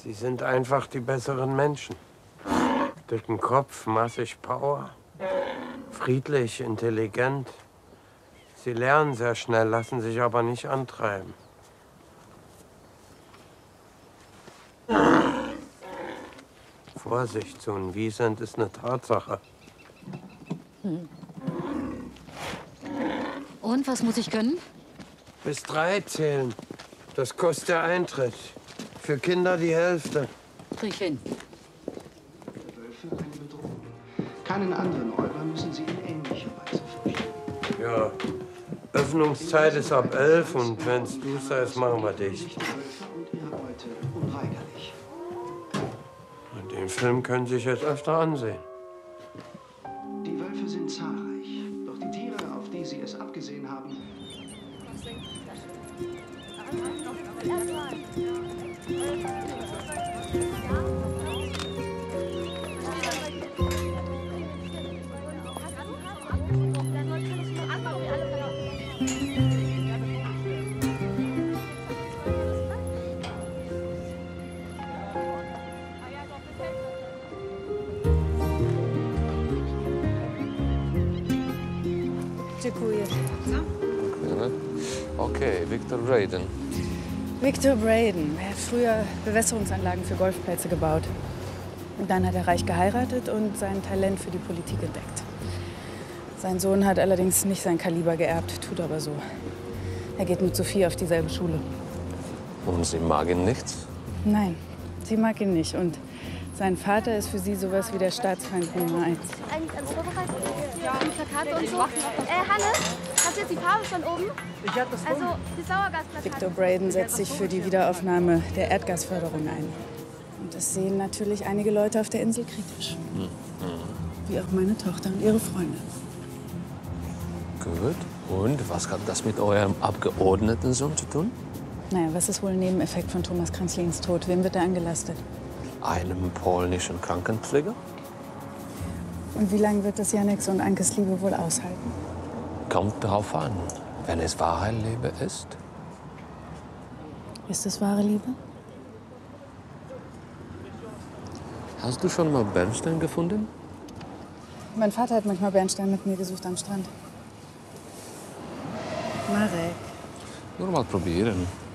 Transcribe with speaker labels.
Speaker 1: Sie sind einfach die besseren Menschen. Dicken Kopf, massig Power. Friedlich, intelligent. Sie lernen sehr schnell, lassen sich aber nicht antreiben. Vorsicht, so ein Wiesent ist eine Tatsache.
Speaker 2: Und, was muss ich können?
Speaker 1: Bis 3 zählen. Das kostet der Eintritt. Für Kinder die Hälfte.
Speaker 2: Krieg ich hin.
Speaker 3: Wölfe eine Bedrohung. Keinen anderen Räuber müssen Sie in ähnlicher Weise fürchten.
Speaker 1: Ja, Öffnungszeit ist ab 11 und wenn's du sagst, machen wir dicht.
Speaker 3: Die Wölfe und ihre Beute unweigerlich.
Speaker 1: Und den Film können Sie sich jetzt öfter ansehen.
Speaker 3: Die Wölfe sind zahlreich, doch die Tiere, auf die Sie es abgesehen haben,
Speaker 4: Dziękuję.
Speaker 5: Okay, Victor Braden.
Speaker 4: Victor Braden. Er hat früher Bewässerungsanlagen für Golfplätze gebaut. Und dann hat er reich geheiratet und sein Talent für die Politik entdeckt. Sein Sohn hat allerdings nicht sein Kaliber geerbt, tut aber so. Er geht mit Sophie auf dieselbe Schule.
Speaker 5: Und Sie mag ihn nicht?
Speaker 4: Nein, sie mag ihn nicht. Und sein Vater ist für sie sowas wie der Staatsfeind Nummer 1.
Speaker 6: Eigentlich alles vorbereitet? Ja. Die Plakate und so? Hannes, hast du jetzt die Farbe schon oben? Ich hab das Also, die Sauergasplakate.
Speaker 4: Victor Braden setzt sich für die Wiederaufnahme der Erdgasförderung ein. Und das sehen natürlich einige Leute auf der Insel kritisch. Wie auch meine Tochter und ihre Freunde.
Speaker 5: Gut. Und was hat das mit eurem Abgeordnetensohn zu tun?
Speaker 4: Naja, was ist wohl ein Nebeneffekt von Thomas Kranzlins Tod? Wem wird er angelastet?
Speaker 5: Einem polnischen Krankenpfleger?
Speaker 4: Und wie lange wird das Janeks und Ankes Liebe wohl aushalten?
Speaker 5: Kommt darauf an, wenn es wahre Liebe ist.
Speaker 4: Ist es wahre Liebe?
Speaker 5: Hast du schon mal Bernstein gefunden?
Speaker 4: Mein Vater hat manchmal Bernstein mit mir gesucht am Strand. Marek.
Speaker 5: Nur mal probieren.